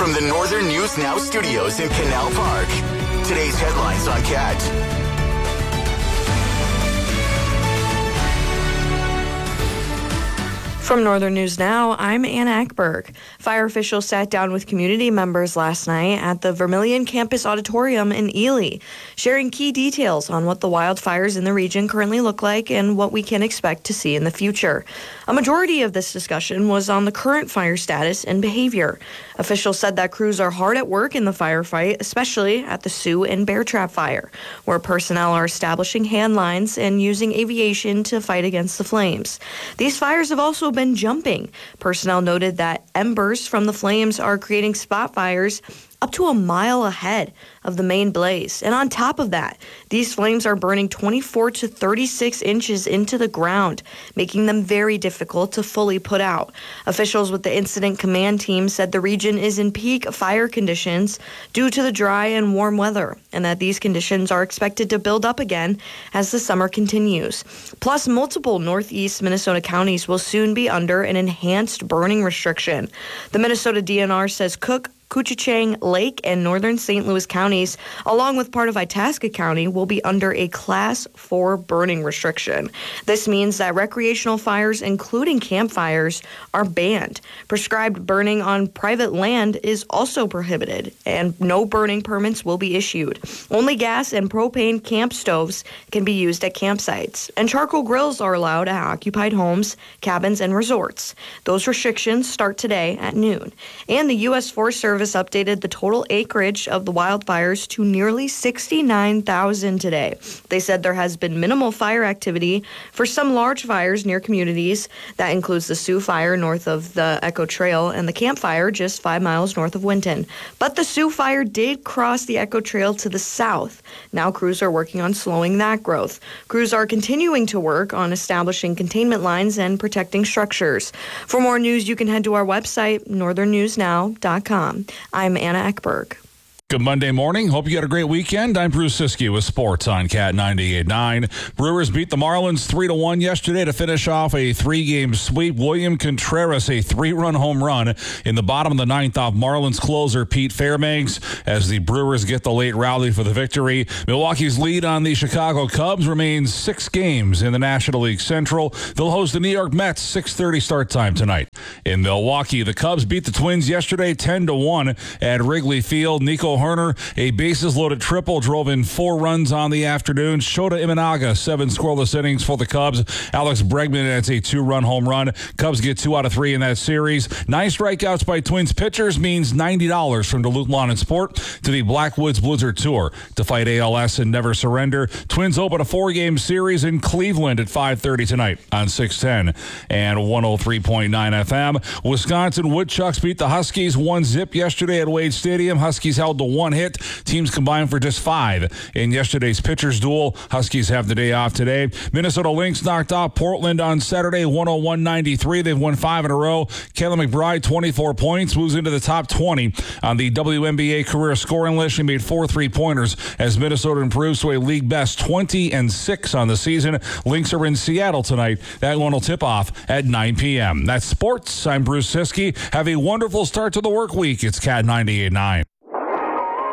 From the Northern News Now studios in Canal Park, today's headlines on CAT. From Northern News Now, I'm Anna Eckberg. Fire officials sat down with community members last night at the Vermilion Campus Auditorium in Ely, sharing key details on what the wildfires in the region currently look like and what we can expect to see in the future. A majority of this discussion was on the current fire status and behavior. Officials said that crews are hard at work in the firefight, especially at the Sioux and Bear Trap Fire, where personnel are establishing hand lines and using aviation to fight against the flames. These fires have also been jumping. Personnel noted that embers from the flames are creating spot fires up to a mile ahead of the main blaze. And on top of that, these flames are burning 24 to 36 inches into the ground, making them very difficult to fully put out. Officials with the incident command team said the region is in peak fire conditions due to the dry and warm weather, and that these conditions are expected to build up again as the summer continues. Plus, multiple northeast Minnesota counties will soon be under an enhanced burning restriction. The Minnesota DNR says Cook, Koochichang, Lake, and northern St. Louis counties, along with part of Itasca County, will be under a Class 4 burning restriction. This means that recreational fires, including campfires, are banned. Prescribed burning on private land is also prohibited, and no burning permits will be issued. Only gas and propane camp stoves can be used at campsites, and charcoal grills are allowed at occupied homes, cabins, and resorts. Those restrictions start today at noon. And the U.S. Forest Service updated the total acreage of the wildfires to nearly 69,000 today. They said there has been minimal fire activity for some large fires near communities. That includes the Sioux Fire north of the Echo Trail and the Camp Fire just 5 miles north of Winton. But the Sioux Fire did cross the Echo Trail to the south. Now crews are working on slowing that growth. Crews are continuing to work on establishing containment lines and protecting structures. For more news, you can head to our website, northernnewsnow.com. I'm Anna Eckberg. Good Monday morning. Hope you had a great weekend. I'm Bruce Siskey with sports on Cat 98.9. Brewers beat the Marlins 3-1 yesterday to finish off a 3-game sweep. William Contreras, a 3-run home run in the bottom of the ninth off Marlins closer Pete Fairbanks as the Brewers get the late rally for the victory. Milwaukee's lead on the Chicago Cubs remains 6 games in the National League Central. They'll host the New York Mets 6:30 start time tonight. In Milwaukee, the Cubs beat the Twins yesterday 10-1 at Wrigley Field. Nico Hoerner, a bases-loaded triple, drove in 4 runs on the afternoon. Shota Imanaga, 7 scoreless innings for the Cubs. Alex Bregman adds a 2-run home run. Cubs get 2 out of 3 in that series. 9 strikeouts by Twins pitchers means $90 from Duluth Lawn and Sport to the Blackwoods Blizzard Tour to fight ALS and never surrender. Twins open a 4-game series in Cleveland at 5:30 tonight on 610 and 103.9 FM. Wisconsin Woodchucks beat the Huskies 1-0 yesterday at Wade Stadium. Huskies held to 1 hit. Teams combined for just 5 in yesterday's pitchers duel. Huskies have the day off today. Minnesota Lynx knocked off Portland on Saturday 101-93. They've won 5 in a row. Kayla McBride, 24 points, moves into the top 20 on the WNBA career scoring list. She made 4 3-pointers as Minnesota improves to a league best 20-6 on the season. Lynx are in Seattle tonight. That one will tip off at 9 p.m. That's sports. I'm Bruce Siskey. Have a wonderful start to the work week. It's Cat 98.9.